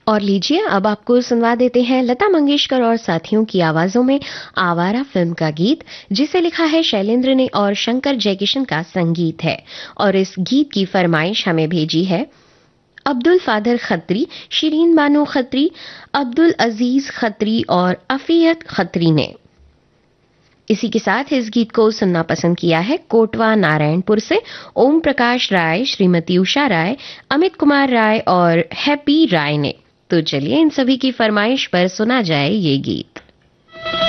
और लीजिए अब आपको सुनवा देते हैं लता मंगेशकर और साथियों की आवाजों में आवारा फिल्म का गीत, जिसे लिखा है शैलेंद्र ने और शंकर जयकिशन का संगीत है। और इस गीत की फरमाइश हमें भेजी है अब्दुल फादर खत्री, शिरीन बानो खत्री, अब्दुल अजीज खत्री और अफियत खत्री ने। इसी के साथ इस गीत को सुनना पसंद किया है कोटवा नारायणपुर से ओम प्रकाश राय, श्रीमती उषा राय, अमित कुमार राय और हैप्पी राय ने। तो चलिए इन सभी की फरमाइश पर सुना जाए ये गीत।